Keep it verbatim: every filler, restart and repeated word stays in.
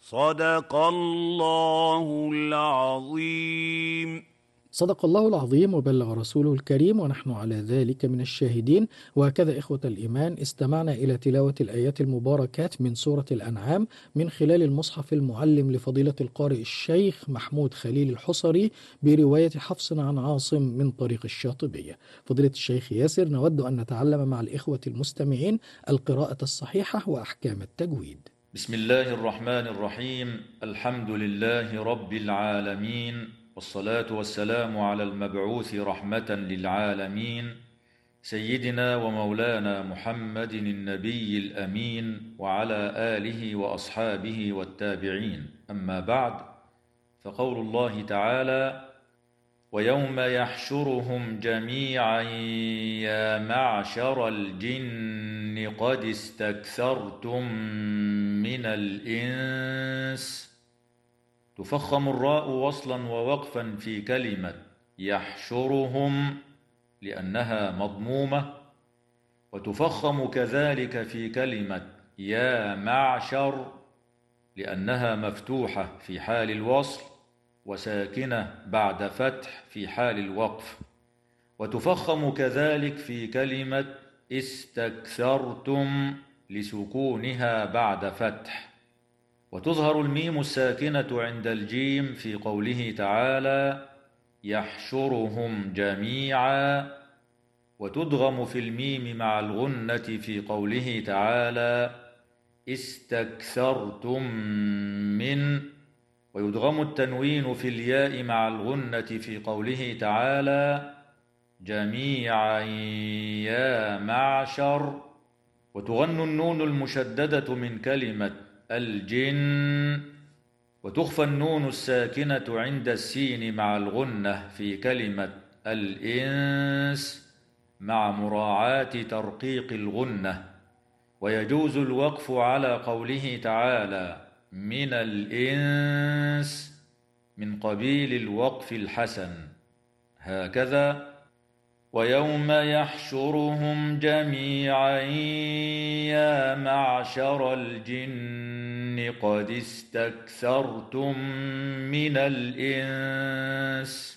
صدق الله العظيم. صدق الله العظيم وبلغ رسوله الكريم ونحن على ذلك من الشاهدين. وهكذا إخوة الإيمان استمعنا إلى تلاوة الآيات المباركات من سورة الأنعام من خلال المصحف المعلم لفضيلة القارئ الشيخ محمود خليل الحصري برواية حفص عن عاصم من طريق الشاطبية. فضيلة الشيخ ياسر، نود أن نتعلم مع الإخوة المستمعين القراءة الصحيحة وأحكام التجويد. بسم الله الرحمن الرحيم. الحمد لله رب العالمين، والصلاة والسلام على المبعوث رحمة للعالمين سيدنا ومولانا محمد النبي الأمين، وعلى آله وأصحابه والتابعين. أما بعد، فقول الله تعالى: ويوم يحشرهم جميعا يا معشر الجن قد استكثرتم من الإنس. تفخم الراء وصلا ووقفا في كلمة يحشرهم لأنها مضمومة، وتفخم كذلك في كلمة يا معشر لأنها مفتوحة في حال الوصل، وساكنة بعد فتح في حال الوقف. وتفخم كذلك في كلمة استكثرتم لسكونها بعد فتح. وتظهر الميم الساكنة عند الجيم في قوله تعالى يحشرهم جميعا، وتدغم في الميم مع الغنة في قوله تعالى استكثرتم من، ويدغم التنوين في الياء مع الغنة في قوله تعالى جميعا يا معشر. وتغن النون المشددة من كلمة الجن، وتخفى النون الساكنة عند السين مع الغنة في كلمة الإنس مع مراعاة ترقيق الغنة. ويجوز الوقف على قوله تعالى من الإنس من قبيل الوقف الحسن، هكذا: ويوم يحشرهم جميعا يا معشر الجن قد استكثرتم من الإنس.